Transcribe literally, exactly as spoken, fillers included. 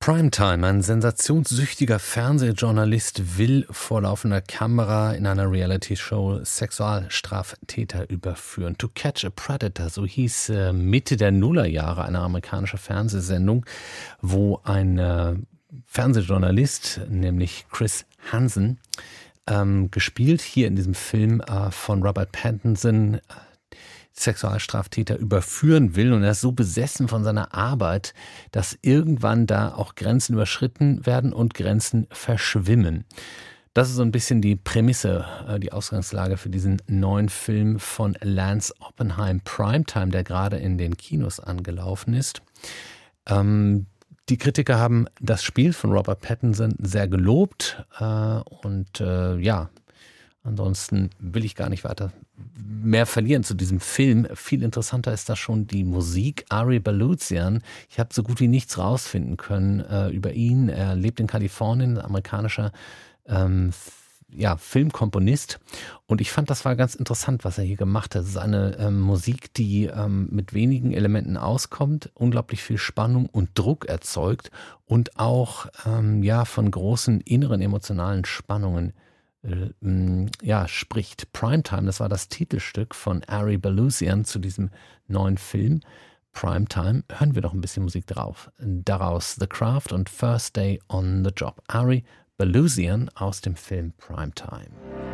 Primetime, ein sensationssüchtiger Fernsehjournalist will vor laufender Kamera in einer Reality-Show Sexualstraftäter überführen. To Catch a Predator, so hieß äh, Mitte der Nullerjahre eine amerikanische Fernsehsendung, wo ein äh, Fernsehjournalist, nämlich Chris Hansen, ähm, gespielt hier in diesem Film äh, von Robert Pattinson, Sexualstraftäter überführen will, und er ist so besessen von seiner Arbeit, dass irgendwann da auch Grenzen überschritten werden und Grenzen verschwimmen. Das ist so ein bisschen die Prämisse, die Ausgangslage für diesen neuen Film von Lance Oppenheim, Primetime, der gerade in den Kinos angelaufen ist. Ähm, die Kritiker haben das Spiel von Robert Pattinson sehr gelobt äh, und äh, ja, ansonsten will ich gar nicht weiter mehr verlieren zu diesem Film. Viel interessanter ist da schon die Musik. Ari Baluzian, ich habe so gut wie nichts rausfinden können äh, über ihn. Er lebt in Kalifornien, ein amerikanischer ähm, ja, Filmkomponist. Und ich fand, das war ganz interessant, was er hier gemacht hat. Es ist eine ähm, Musik, die ähm, mit wenigen Elementen auskommt, unglaublich viel Spannung und Druck erzeugt und auch ähm, ja, von großen inneren emotionalen Spannungen ja, spricht. Primetime, das war das Titelstück von Ari Baluzian zu diesem neuen Film. Primetime, hören wir doch ein bisschen Musik drauf. Daraus The Craft und First Day on the Job. Ari Baluzian aus dem Film Primetime.